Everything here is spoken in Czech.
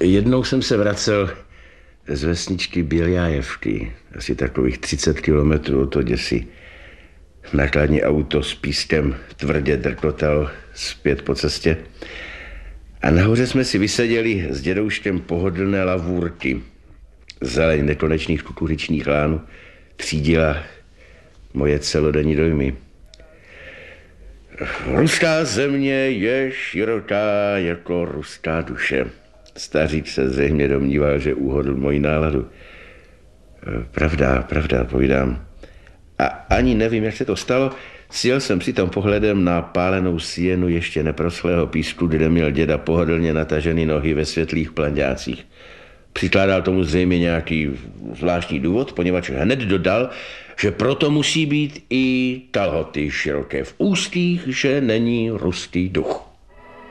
Jednou jsem se vracel z vesničky Běljájevky, asi takových 30 kilometrů od Oděsy. Nákladní auto s pískem tvrdě drkotal zpět po cestě. A nahoře jsme si vyseděli s dědouškem pohodlné lavůrky. Zeleň nekonečných kukuřičních lánů třídila moje celodenní dojmy. Ruská země je široká jako ruská duše. Stařík se zřejmě domníval, že uhodl moji náladu. Pravda, povídám. A ani nevím, jak se to stalo. Sjel jsem přitom pohledem na pálenou sienu ještě neproslého písku, kde měl děda pohodlně natažený nohy ve světlých planďácích. Přikládal tomu zřejmě nějaký zvláštní důvod, poněvadž hned dodal, že proto musí být i kalhoty široké v ústích, že není ruský duch.